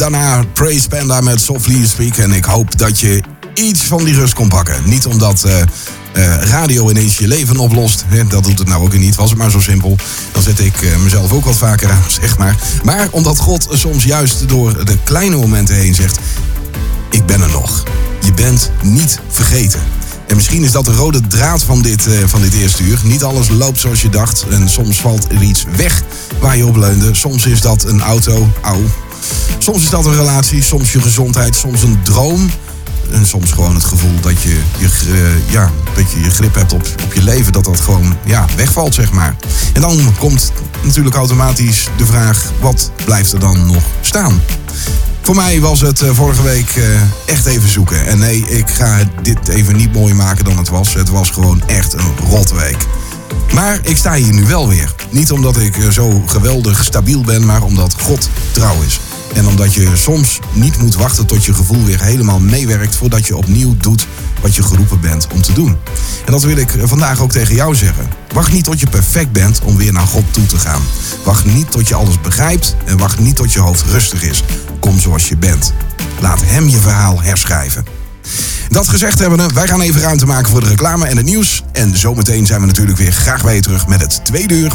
Daarna Praise Panda met Softly You Speak. En ik hoop dat je iets van die rust kon pakken. Niet omdat radio ineens je leven oplost. Dat doet het nou ook niet. Was het maar zo simpel. Dan zet ik mezelf ook wat vaker aan, zeg maar. Maar omdat God soms juist door de kleine momenten heen zegt: ik ben er nog. Je bent niet vergeten. En misschien is dat de rode draad van dit eerste uur. Niet alles loopt zoals je dacht. En soms valt er iets weg waar je op leunde. Soms is dat een auto. Soms is dat een relatie. Soms je gezondheid. Soms een droom. En soms gewoon het gevoel dat je je grip hebt op je leven. Dat gewoon wegvalt, zeg maar. En dan komt natuurlijk automatisch de vraag: wat blijft er dan nog staan? Voor mij was het vorige week echt even zoeken. En nee, ik ga dit even niet mooier maken dan het was. Het was gewoon echt een rotweek. Maar ik sta hier nu wel weer. Niet omdat ik zo geweldig stabiel ben, maar omdat God trouw is. En omdat je soms niet moet wachten tot je gevoel weer helemaal meewerkt voordat je opnieuw doet wat je geroepen bent om te doen. En dat wil ik vandaag ook tegen jou zeggen. Wacht niet tot je perfect bent om weer naar God toe te gaan. Wacht niet tot je alles begrijpt en wacht niet tot je hoofd rustig is. Kom zoals je bent. Laat hem je verhaal herschrijven. Dat gezegd hebbende, wij gaan even ruimte maken voor de reclame en het nieuws. En zometeen zijn we natuurlijk weer graag bij je terug met het tweede uur